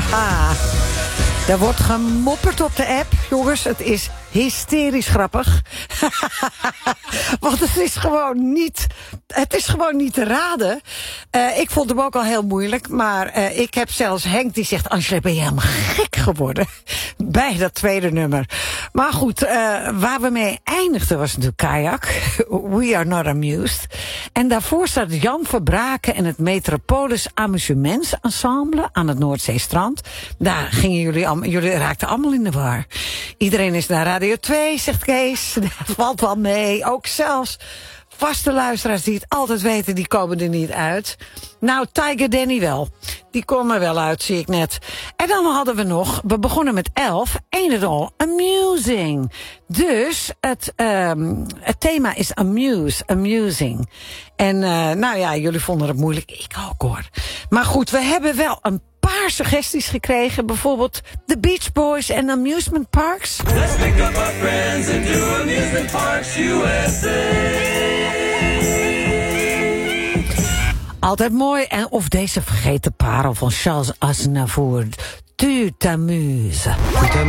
Er wordt gemopperd op de app. Jongens, het is hysterisch grappig. Want het is gewoon niet te raden. Ik vond hem ook al heel moeilijk. Maar ik heb zelfs Henk die zegt... Angela, ben je helemaal gek geworden? Bij dat tweede nummer. Maar goed, waar we mee eindigden was natuurlijk Kajak. We are not amused. En daarvoor staat Jan Verbraken en het Metropolis Amusementsensemble aan het Noordzeestrand. Daar gingen jullie raakten allemaal in de war. Iedereen is naar Radio 2, zegt Kees. Dat valt wel mee. Ook zelfs vaste luisteraars die het altijd weten, die komen er niet uit. Nou, Tiger Danny wel. Die komen er wel uit, zie ik net. En dan hadden we begonnen met 11. Ain't it all amusing. Dus het thema is amusing. En nou ja, jullie vonden het moeilijk. Ik ook hoor. Maar goed, we hebben wel een paar suggesties gekregen. Bijvoorbeeld The Beach Boys en Amusement Parks. Let's pick up our friends and do Amusement Parks USA. Altijd mooi. En of deze vergeten parel van Charles Aznavour. Tu t'amuses.